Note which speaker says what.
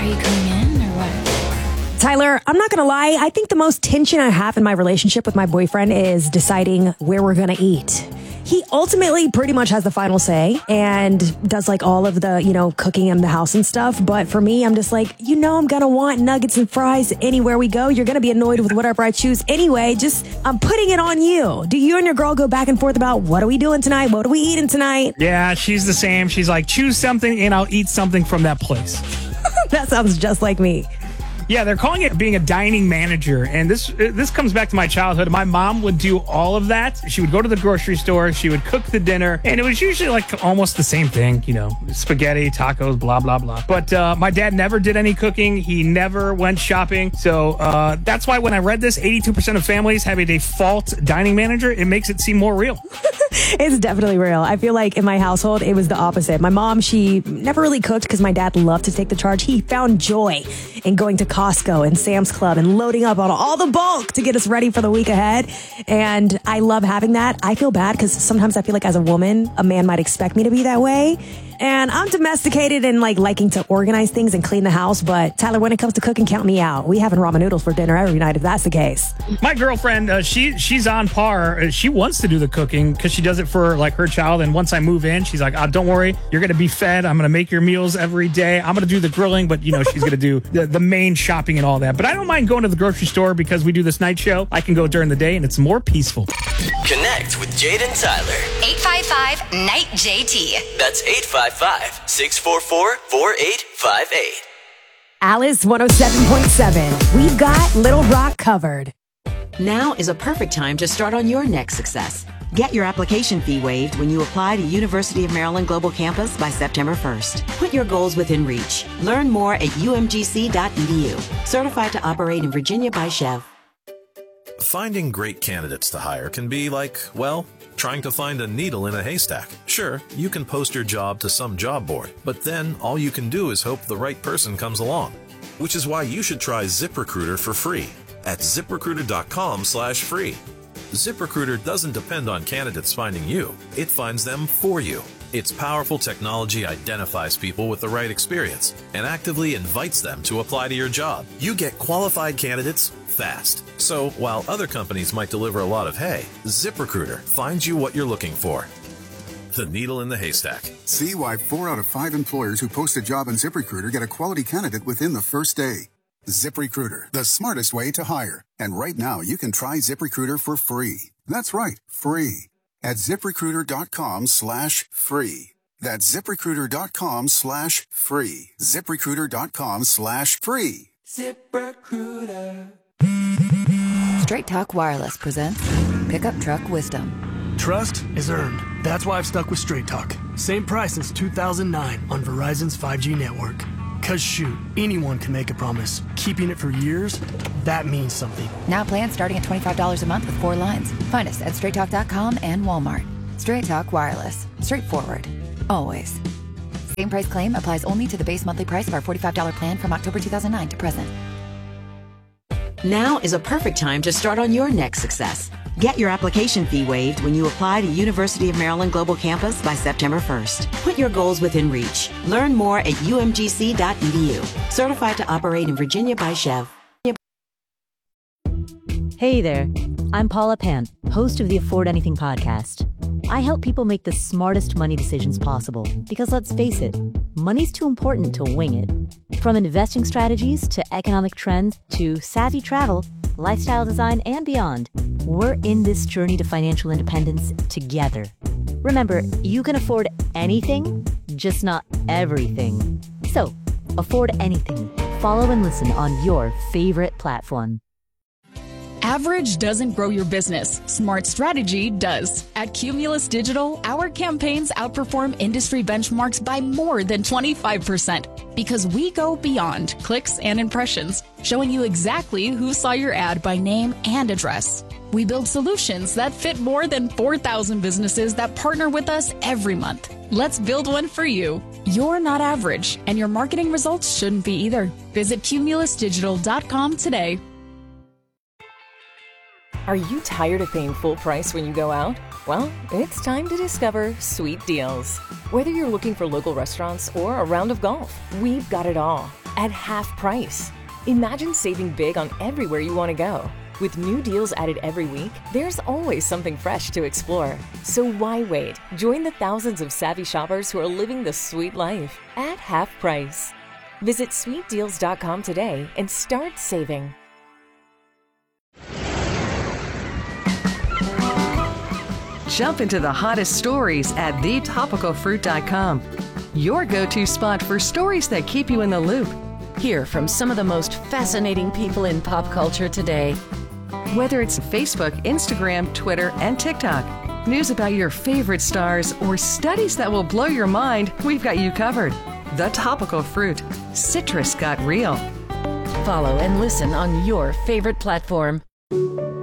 Speaker 1: Are you coming in or what?
Speaker 2: Tyler, I'm not going to lie. I think the most tension I have in my relationship with my boyfriend is deciding where we're going to eat. He ultimately pretty much has the final say and does like all of the, cooking in the house and stuff. But for me, I'm just like, I'm going to want nuggets and fries anywhere we go. You're going to be annoyed with whatever I choose anyway. I'm putting it on you. Do you and your girl go back and forth about what are we doing tonight? What are we eating tonight?
Speaker 3: Yeah, she's the same. She's like, choose something and I'll eat something from that place.
Speaker 2: That sounds just like me.
Speaker 3: Yeah, they're calling it being a dining manager. And this comes back to my childhood. My mom would do all of that. She would go to the grocery store. She would cook the dinner. And it was usually like almost the same thing, spaghetti, tacos, blah, blah, blah. But my dad never did any cooking. He never went shopping. So that's why when I read this, 82% of families have a default dining manager. It makes it seem more real.
Speaker 2: It's definitely real. I feel like in my household, it was the opposite. My mom, she never really cooked because my dad loved to take the charge. He found joy in going to Costco and Sam's Club and loading up on all the bulk to get us ready for the week ahead. And I love having that. I feel bad because sometimes I feel like as a woman, a man might expect me to be that way. And I'm domesticated and liking to organize things and clean the house. But Tyler, when it comes to cooking, count me out. We having ramen noodles for dinner every night if that's the case.
Speaker 3: My girlfriend, she's on par. She wants to do the cooking because she does it for her child. And once I move in, she's like, don't worry, you're going to be fed. I'm going to make your meals every day. I'm going to do the grilling, but she's going to do the main shopping and all that. But I don't mind going to the grocery store because we do this night show. I can go during the day and it's more peaceful.
Speaker 4: Connect with Jade and Tyler.
Speaker 5: 855-NIGHT-JT.
Speaker 4: That's 855-644-4858.
Speaker 2: Alice 107.7. We've got Little Rock covered.
Speaker 6: Now is a perfect time to start on your next success. Get your application fee waived when you apply to University of Maryland Global Campus by September 1st. Put your goals within reach. Learn more at umgc.edu. Certified to operate in Virginia by Chev.
Speaker 7: Finding great candidates to hire can be like, trying to find a needle in a haystack. Sure, you can post your job to some job board, but then all you can do is hope the right person comes along. Which is why you should try ZipRecruiter for free at ZipRecruiter.com/free. ZipRecruiter doesn't depend on candidates finding you. It finds them for you. Its powerful technology identifies people with the right experience and actively invites them to apply to your job. You get qualified candidates fast. So while other companies might deliver a lot of hay, ZipRecruiter finds you what you're looking for. The needle in the haystack.
Speaker 8: See why 4 out of 5 employers who post a job on ZipRecruiter get a quality candidate within the first day. ZipRecruiter, the smartest way to hire. And right now, you can try ZipRecruiter for free. That's right, free. At ZipRecruiter.com/free. That's ZipRecruiter.com/free. ZipRecruiter.com/free.
Speaker 9: ZipRecruiter.
Speaker 10: Straight Talk Wireless presents Pickup Truck Wisdom.
Speaker 9: Trust is earned. That's why I've stuck with Straight Talk. Same price since 2009 on Verizon's 5G network. Cause shoot, anyone can make a promise. Keeping it for years, that means something.
Speaker 10: Now plans starting at $25 a month with 4 lines. Find us at StraightTalk.com and Walmart. Straight Talk Wireless. Straightforward. Always. Same price claim applies only to the base monthly price of our $45 plan from October 2009 to present.
Speaker 6: Now is a perfect time to start on your next success. Get your application fee waived when you apply to University of Maryland Global Campus by September 1st. Put your goals within reach. Learn more at umgc.edu. Certified to operate in Virginia by Chev.
Speaker 11: Hey there, I'm Paula Pant, host of the Afford Anything podcast. I help people make the smartest money decisions possible because let's face it, money's too important to wing it. From investing strategies to economic trends to savvy travel, lifestyle design, and beyond, we're in this journey to financial independence together. Remember, you can afford anything, just not everything. So, afford anything. Follow and listen on your favorite platform.
Speaker 12: Average doesn't grow your business. Smart strategy does. At Cumulus Digital, our campaigns outperform industry benchmarks by more than 25% because we go beyond clicks and impressions, showing you exactly who saw your ad by name and address. We build solutions that fit more than 4,000 businesses that partner with us every month. Let's build one for you. You're not average, and your marketing results shouldn't be either. Visit cumulusdigital.com today.
Speaker 13: Are you tired of paying full price when you go out?
Speaker 5: Well, it's time to discover Sweet Deals. Whether you're looking for local restaurants or a round of golf, we've got it all at half price. Imagine saving big on everywhere you want to go. With new deals added every week, there's always something fresh to explore. So why wait? Join the thousands of savvy shoppers who are living the sweet life at half price. Visit sweetdeals.com today and start saving.
Speaker 13: Jump into the hottest stories at thetopicalfruit.com. Your go-to spot for stories that keep you in the loop. Hear from some of the most fascinating people in pop culture today. Whether it's Facebook, Instagram, Twitter, and TikTok, news about your favorite stars, or studies that will blow your mind, we've got you covered. The Topical Fruit. Citrus got real.
Speaker 5: Follow and listen on your favorite platform.